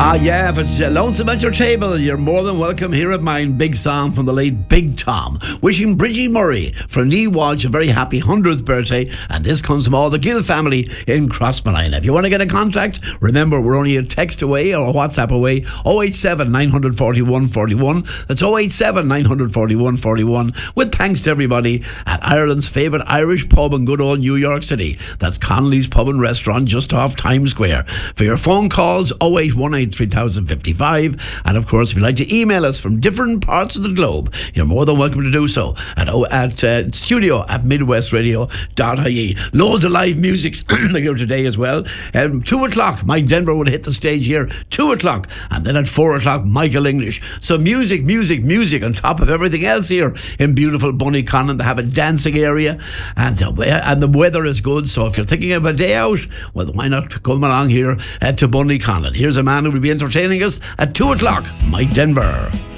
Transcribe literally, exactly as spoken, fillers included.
Ah, yeah, if it's uh, lonesome at your table, you're more than welcome here at mine. Big song from the late Big Tom. Wishing Bridgie Murray from Neil Walsh a very happy hundredth birthday. And this comes from all the Gill family in Crossmolina. If you want to get in contact, remember we're only a text away or a WhatsApp away. oh eight seven, nine four one, four one. That's oh eight seven, nine four one, four one. With thanks to everybody at Ireland's favourite Irish pub in good old New York City. That's Connolly's Pub and Restaurant just off Times Square. For your phone calls, oh eight one eight, three thousand fifty-five. And of course, if you'd like to email us from different parts of the globe, you're more than welcome to do so at, at uh, studio at midwest radio dot I E. Loads of live music here today as well. Um, two o'clock, Mike Denver would hit the stage here. Two o'clock. And then at four o'clock, Michael English. So music, music, music on top of everything else here in beautiful Bunnyconnon. They have a dancing area and, uh, and the weather is good. So if you're thinking of a day out, well, why not come along here uh, to Bunnyconnon? Here's a man who will be entertaining us at two o'clock, Mike Denver.